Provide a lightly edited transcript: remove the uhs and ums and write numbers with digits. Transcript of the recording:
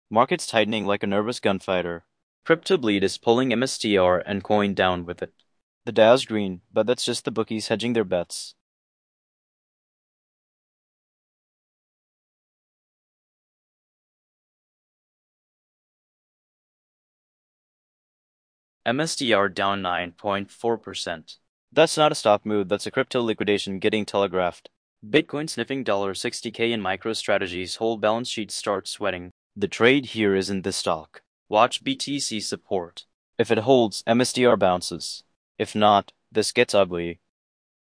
Markets tightening like a nervous gunfighter. Crypto bleed is pulling MSTR and coin down with it. The Dow's green, but that's just the bookies hedging their bets. MSTR down 9.4%. That's not a stop move, that's a crypto liquidation getting telegraphed. Bitcoin sniffing $60K in MicroStrategy's whole balance sheet starts sweating. The trade here isn't the stock. Watch BTC support. If it holds, MSTR bounces. If not, this gets ugly.